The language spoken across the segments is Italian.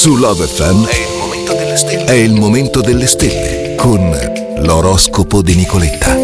Su Love FM è il momento delle stelle con l'oroscopo di Nicoletta.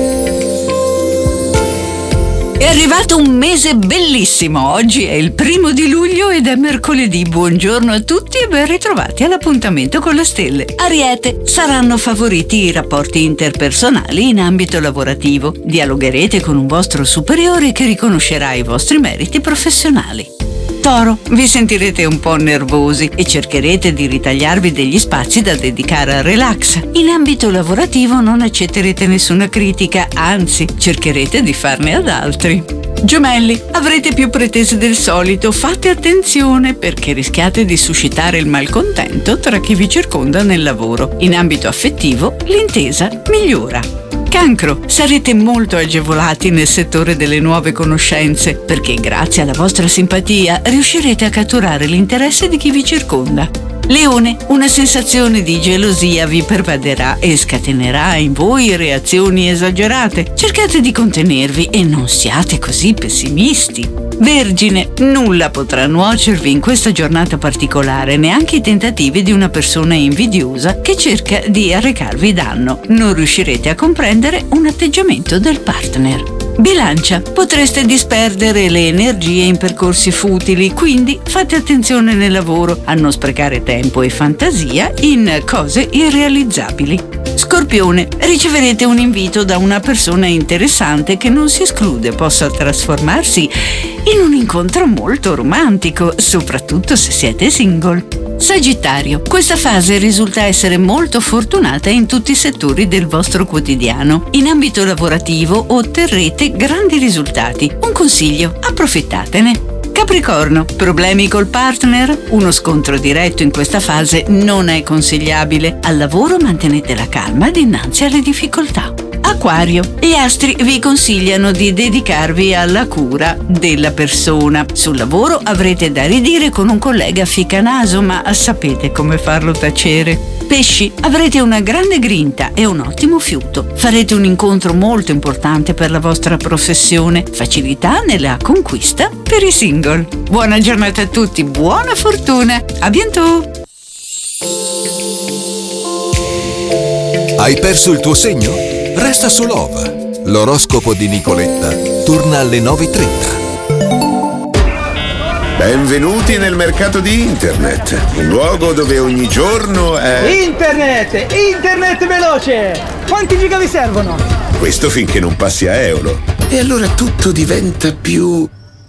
È arrivato un mese bellissimo. Oggi è il 1° di luglio ed è mercoledì. Buongiorno a tutti e ben ritrovati all'appuntamento con le stelle. Ariete, saranno favoriti i rapporti interpersonali in ambito lavorativo. Dialogherete con un vostro superiore che riconoscerà i vostri meriti professionali. Toro, vi sentirete un po' nervosi e cercherete di ritagliarvi degli spazi da dedicare al relax. In ambito lavorativo non accetterete nessuna critica, anzi, cercherete di farne ad altri. Gemelli, avrete più pretese del solito, fate attenzione perché rischiate di suscitare il malcontento tra chi vi circonda nel lavoro. In ambito affettivo, l'intesa migliora. Cancro, sarete molto agevolati nel settore delle nuove conoscenze perché grazie alla vostra simpatia riuscirete a catturare l'interesse di chi vi circonda. Leone, una sensazione di gelosia vi pervaderà e scatenerà in voi reazioni esagerate. Cercate di contenervi e non siate così pessimisti. Vergine, nulla potrà nuocervi in questa giornata particolare, neanche i tentativi di una persona invidiosa che cerca di arrecarvi danno. Non riuscirete a comprendere un atteggiamento del partner. Bilancia, potreste disperdere le energie in percorsi futili, quindi fate attenzione nel lavoro a non sprecare tempo e fantasia in cose irrealizzabili. Scorpione, riceverete un invito da una persona interessante che non si esclude possa trasformarsi in un incontro molto romantico, soprattutto se siete single. Sagittario, questa fase risulta essere molto fortunata in tutti i settori del vostro quotidiano. In ambito lavorativo otterrete grandi risultati. Un consiglio, approfittatene. Capricorno, problemi col partner? Uno scontro diretto in questa fase non è consigliabile. Al lavoro mantenete la calma dinanzi alle difficoltà. Acquario, gli astri vi consigliano di dedicarvi alla cura della persona. Sul lavoro avrete da ridire con un collega ficcanaso, ma sapete come farlo tacere. Pesci, avrete una grande grinta e un ottimo fiuto. Farete un incontro molto importante per la vostra professione. Facilità nella conquista per i single. Buona giornata a tutti, buona fortuna. A bientôt! Hai perso il tuo segno? Resta su Love. L'oroscopo di Nicoletta torna alle 9:30. Benvenuti nel mercato di Internet, un luogo dove ogni giorno è... Internet veloce! Quanti giga vi servono? Questo finché non passi a euro. E allora tutto diventa più...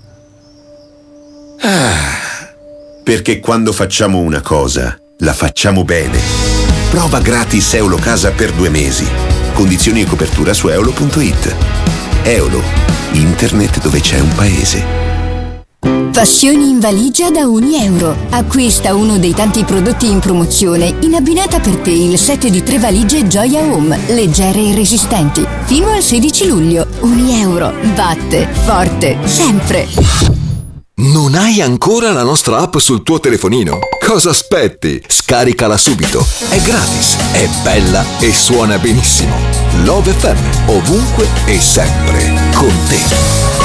Perché quando facciamo una cosa, la facciamo bene. Prova gratis Eolo Casa per 2 mesi. Condizioni e copertura su eolo.it. Eolo, internet dove c'è un paese. Passioni in valigia da €1. Acquista uno dei tanti prodotti in promozione in abbinata per te il set di 3 valigie Gioia Home, leggere e resistenti. Fino al 16 luglio. €1. Batte forte sempre. Non hai ancora la nostra app sul tuo telefonino? Cosa aspetti? Scaricala subito. È gratis, è bella e suona benissimo. Love FM, ovunque e sempre con te.